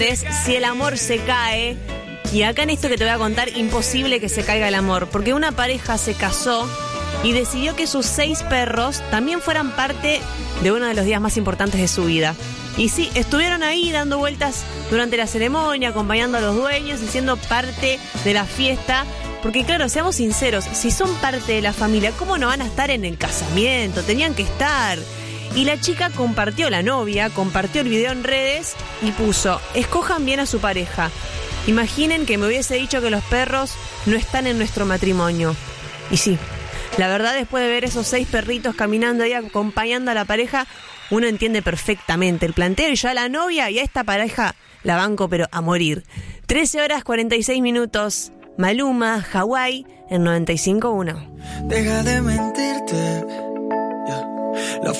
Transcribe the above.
es si el amor se cae. Y acá en esto que te voy a contar, imposible que se caiga el amor, porque una pareja se casó y decidió que sus 6 perros también fueran parte de uno de los días más importantes de su vida. Y sí, estuvieron ahí dando vueltas durante la ceremonia, acompañando a los dueños y siendo parte de la fiesta. Porque claro, seamos sinceros, si son parte de la familia, ¿cómo no van a estar en el casamiento? Tenían que estar. Y la chica compartió, la novia, compartió el video en redes y puso: escojan bien a su pareja. Imaginen que me hubiese dicho que los perros no están en nuestro matrimonio. Y sí, la verdad, después de ver esos 6 perritos caminando ahí acompañando a la pareja, uno entiende perfectamente el planteo. Y yo a la novia y a esta pareja la banco, pero a morir. 13:46. Maluma, Hawái, en 95.1. Deja de mentirte.